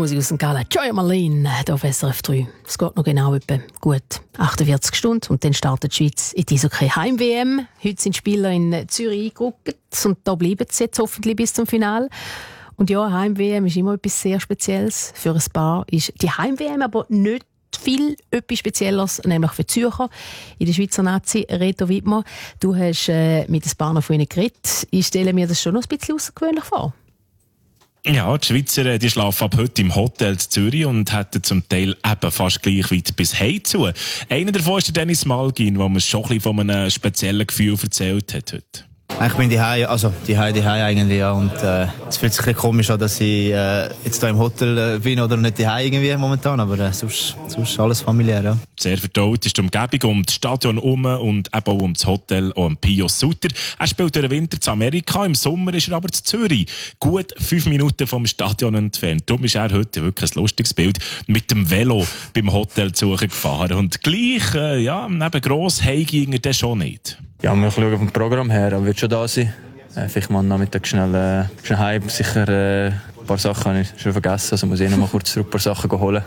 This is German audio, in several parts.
Rockmusik aus St. Gallen. Joy Marlene, hier auf SRF 3. Es geht noch genau etwa gut 48 Stunden und dann startet die Schweiz in die Eishockey-Heim-WM. Heute sind die Spieler in Zürich eingerückt und da bleiben sie jetzt hoffentlich bis zum Finale. Und ja, Heim-WM ist immer etwas sehr Spezielles. Für ein Paar ist die Heim-WM aber nicht viel etwas Spezielles, nämlich für die Zürcher. In der Schweizer Nazi, Reto Wittmer, du hast mit ein paar von ihnen geredet. Ich stelle mir das schon noch ein bisschen außergewöhnlich vor. Ja, die Schweizer die schlafen ab heute im Hotel in Zürich und hätten zum Teil eben fast gleich weit bis heim zu. Einer davon ist der Dennis Malgin, der mir schon ein bisschen von einem speziellen Gefühl erzählt hat heute. Ich bin daheim, also daheim eigentlich, ja. Und es fühlt sich ein bisschen komisch an, dass ich jetzt hier im Hotel bin oder nicht daheim irgendwie momentan, aber sonst alles familiär, ja. Sehr vertraut ist die Umgebung um das Stadion herum und eben auch um das Hotel und um Pius Sutter. Er spielt durch den Winter in Amerika, im Sommer ist er aber in Zürich. Gut 5 Minuten vom Stadion entfernt. Darum ist er heute wirklich ein lustiges Bild mit dem Velo beim Hotel gefahren. Und gleich, neben gross heimging er schon nicht. Ja, wir schauen vom Programm her, aber wird schon da sein. Vielleicht mal am Nachmittag schnell heim. Sicher ein paar Sachen habe ich schon vergessen, also muss ich noch mal kurz zurück ein paar Sachen holen.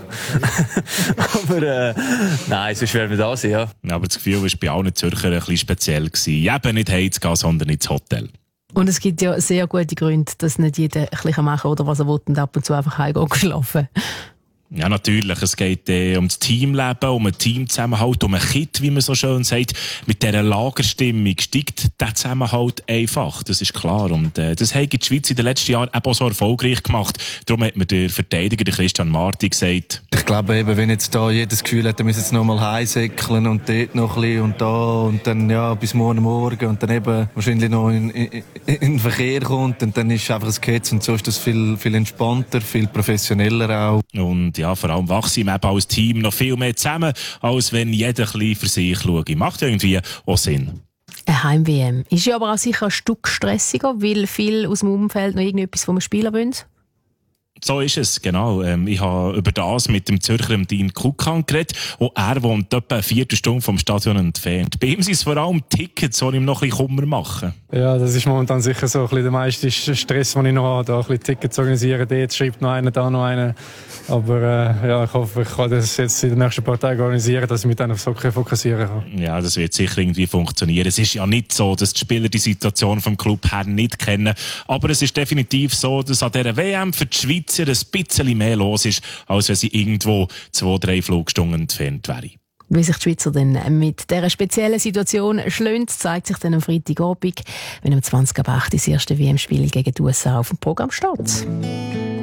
Aber nein, sonst werden wir da sein, ja. Aber das Gefühl war bei allen Zürcher ein bisschen speziell gewesen. Eben nicht heimzugehen, sondern ins Hotel. Und es gibt ja sehr gute Gründe, dass nicht jeder ein bisschen machen kann oder was er will und ab und zu einfach heimgehen schlafen. Ja, natürlich. Es geht um das Teamleben, um einen Teamzusammenhalt, um einen Kit, wie man so schön sagt. Mit dieser Lagerstimmung steigt der Zusammenhalt einfach. Das ist klar. Und das hat die Schweiz in den letzten Jahren eben auch so erfolgreich gemacht. Darum hat mir der Verteidiger, der Christian Marti, gesagt: Ich glaube eben, wenn jetzt da jedes Gefühl hat, er müsse jetzt noch mal heimsäckeln und dort noch ein bisschen und da und dann ja bis morgen und dann eben wahrscheinlich noch in den Verkehr kommt und dann ist einfach ein Gehetz und so ist das viel, viel entspannter, viel professioneller auch. Und ja, vor allem wachsen wir eben als Team noch viel mehr zusammen, als wenn jeder ein bisschen für sich schaut. Macht irgendwie auch Sinn. Eine Heim-WM ist ja aber auch sicher ein Stück stressiger, weil viel aus dem Umfeld noch irgendetwas vom Spieler wollen. So ist es, genau. Ich habe über das mit dem Zürcher Dean Kukan geredet. Auch er wohnt etwa eine Viertelstunde vom Stadion entfernt. Bei ihm sind es vor allem Tickets, die ihm noch ein bisschen Kummer machen. Ja, das ist momentan sicher so ein bisschen der meiste Stress, den ich noch habe, da ein bisschen Tickets organisieren. Dort schreibt noch einer, da noch einer. Aber ich hoffe, ich kann das jetzt in den nächsten paar Tagen organisieren, dass ich mit auf Hockey fokussieren kann. Ja, das wird sicher irgendwie funktionieren. Es ist ja nicht so, dass die Spieler die Situation vom Club her nicht kennen. Aber es ist definitiv so, dass an dieser WM für die Schweizer ein bisschen mehr los ist, als wenn sie irgendwo 2-3 Flugstunden entfernt wäre. Wie sich die Schweizer dann mit dieser speziellen Situation schlönt, zeigt sich dann am Freitagabend, wenn um 20:08 das erste WM-Spiel gegen die USA auf dem Programm steht.